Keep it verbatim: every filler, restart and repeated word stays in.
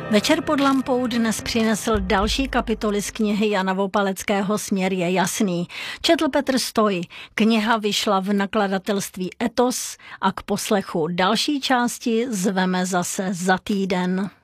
Večer pod lampou dnes přinesl další kapitoly z knihy Jana Vopaleckého Směr je jasný. Četl Petr Stoj. Kniha vyšla v nakladatelství Etos a k poslechu další části zveme zase za týden.